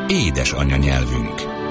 Édes anyanyelvünk.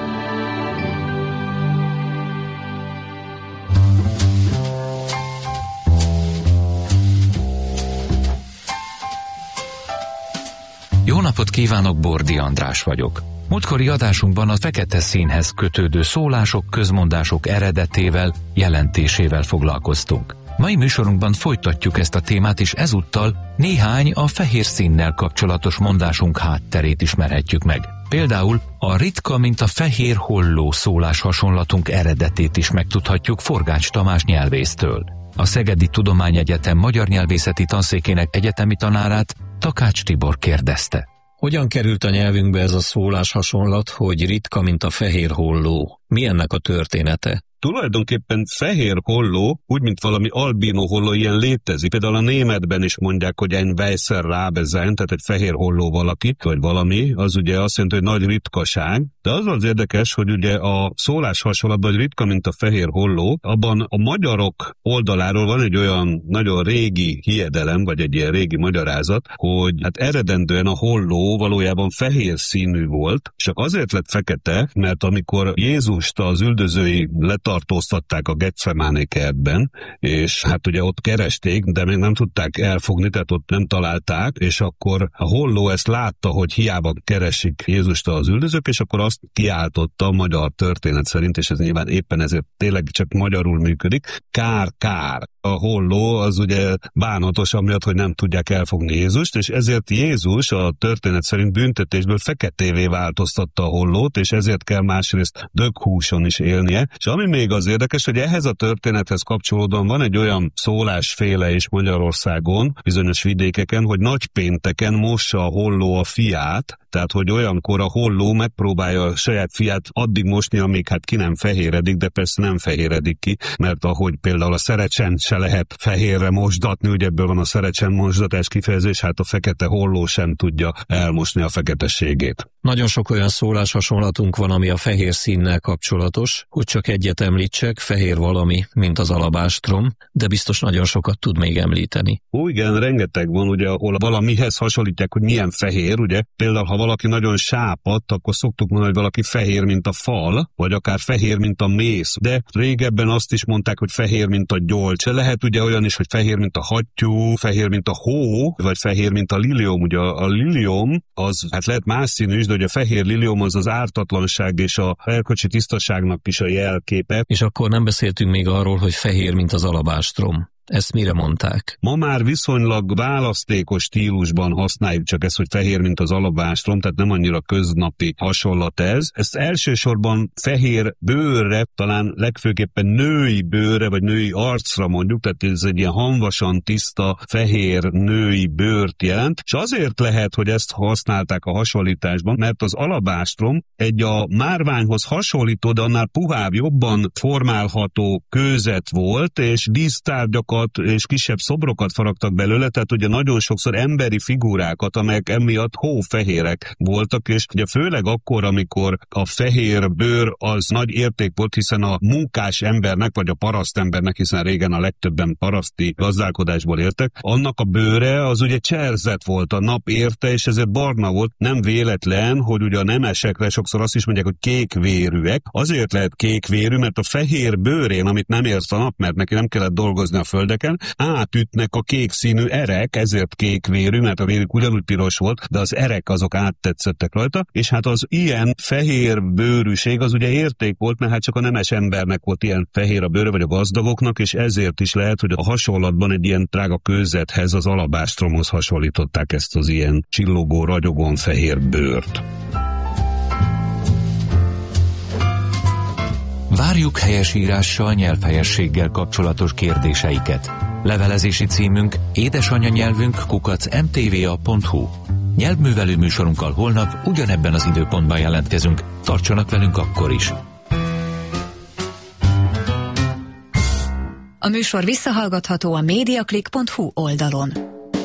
Jó napot kívánok, Bordi András vagyok. Múltkori adásunkban a fekete színhez kötődő szólások, közmondások eredetével, jelentésével foglalkoztunk. Mai műsorunkban folytatjuk ezt a témát, és ezúttal néhány a fehér színnel kapcsolatos mondásunk hátterét ismerhetjük meg. Például a ritka, mint a fehér holló szólás hasonlatunk eredetét is megtudhatjuk Forgács Tamás nyelvésztől. A Szegedi Tudományegyetem magyar nyelvészeti tanszékének egyetemi tanárát Takács Tibor kérdezte. Hogyan került a nyelvünkbe ez a szólás hasonlat, hogy ritka, mint a fehér holló? Mi ennek a története? Tulajdonképpen fehér holló, úgy, mint valami albino holló, ilyen létezik. Például a németben is mondják, hogy ein weißer Rabe sein, tehát egy fehér holló valaki, vagy valami, az ugye azt jelenti, hogy nagy ritkaság. De az az érdekes, hogy ugye a szólás hasonlatban, hogy ritka, mint a fehér holló, abban a magyarok oldaláról van egy olyan nagyon régi hiedelem, vagy egy ilyen régi magyarázat, hogy hát eredendően a holló valójában fehér színű volt, csak azért lett fekete, mert amikor Jézust az üldözői letartóztatták a Getsemáné kertben, és hát ugye ott keresték, de még nem tudták elfogni, tehát ott nem találták, és akkor a holló ezt látta, hogy hiába keresik Jézust az üldözők, és akkor azt kiáltotta a magyar történet szerint, és ez nyilván éppen ezért tényleg csak magyarul működik, kár, kár. A holló az ugye bánatos amiatt, hogy nem tudják elfogni Jézust, és ezért Jézus a történet szerint büntetésből feketévé változtatta a hollót, és ezért kell másrészt döghúson is élnie. És ami még az érdekes, hogy ehhez a történethez kapcsolódóan van egy olyan szólásféle is Magyarországon, bizonyos vidékeken, hogy nagypénteken mossa a holló a fiát, tehát hogy olyankor a holló megpróbálja a saját fiát addig mosni, amíg hát ki nem fehéredik, de persze nem fehéredik ki, mert ahogy például a szerecsen se lehet fehérre mosdatni, ugye ebből van a szerecsen mosdatás kifejezés, hát a fekete holló sem tudja elmosni a feketességét. Nagyon sok olyan szólás hasonlatunk van, ami a fehér színnel kapcsolatos, hogy csak egyet említsek, fehér valami, mint az alabástrom, de biztos nagyon sokat tud még említeni. Ó, igen, rengeteg van, ugye, ahol valamihez hasonlítják, hogy milyen fehér, ugye, például ha valaki nagyon sápadt, akkor szoktuk mondani, hogy valaki fehér, mint a fal, vagy akár fehér, mint a mész, de régebben azt is mondták, hogy fehér, mint a gyolcse. Lehet ugye olyan is, hogy fehér, mint a hattyú, fehér, mint a hó, vagy fehér, mint a liliom. Ugye a liliom az, hát lehet más színű is, de ugye a fehér liliom az ártatlanság és a erkölcsi tisztaságnak is a jelképe. És akkor nem beszéltünk még arról, hogy fehér, mint az alabástrom. Ezt mire mondták? Ma már viszonylag választékos stílusban használjuk csak ezt, hogy fehér, mint az alabástrom, tehát nem annyira köznapi hasonlat ez. Ezt elsősorban fehér bőrre, talán legfőképpen női bőrre, vagy női arcra mondjuk, tehát ez egy ilyen hamvasan tiszta, fehér női bőrt jelent, és azért lehet, hogy ezt használták a hasonlításban, mert az alabástrom egy a márványhoz hasonlító, de annál puhább, jobban formálható kőzet volt, és dísztárgyakat és kisebb szobrokat faragtak belőle, tehát ugye nagyon sokszor emberi figurákat, amelyek emiatt hófehérek voltak, és ugye főleg akkor, amikor a fehér bőr az nagy érték volt, hiszen a munkás embernek, vagy a parasztembernek, hiszen régen a legtöbben paraszti gazdálkodásból éltek, annak a bőre az ugye cserzett volt, a nap érte, és ezért barna volt. Nem véletlen, hogy ugye a nemesekre sokszor azt is mondják, hogy kékvérűek. Azért lehet kékvérű, mert a fehér bőrén, amit nem ért a nap, mert neki nem kellett dolgozni a földeken, átütnek a kék színű erek, ezért kékvérű, mert a vérük ugyanúgy piros volt, de az erek azok áttetszettek rajta, és hát az ilyen fehér bőrűség az ugye érték volt, mert hát csak a nemes embernek volt ilyen fehér a bőre, vagy a gazdagoknak, és ezért is lehet, hogy a hasonlatban egy ilyen drága kőzethez, az alabástromhoz hasonlították ezt az ilyen csillogó, ragyogón fehér bőrt. Várjuk helyesírással, nyelvhelyességgel kapcsolatos kérdéseiket. Levelezési címünk édesanyanyelvünk@mtva.hu. Nyelvművelő műsorunkkal holnap ugyanebben az időpontban jelentkezünk. Tartsanak velünk akkor is! A műsor visszahallgatható a mediaclick.hu oldalon.